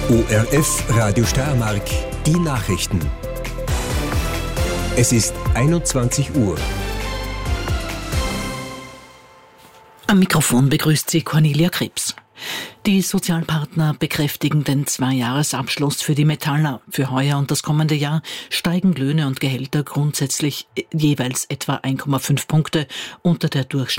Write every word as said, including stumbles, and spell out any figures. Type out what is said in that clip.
O R F Radio Steiermark, die Nachrichten. Es ist einundzwanzig Uhr. Am Mikrofon begrüßt sie Cornelia Krebs. Die Sozialpartner bekräftigen den Zweijahresabschluss für die Metaller. Für heuer und das kommende Jahr steigen Löhne und Gehälter grundsätzlich jeweils etwa eins Komma fünf Punkte unter der Durchschnitt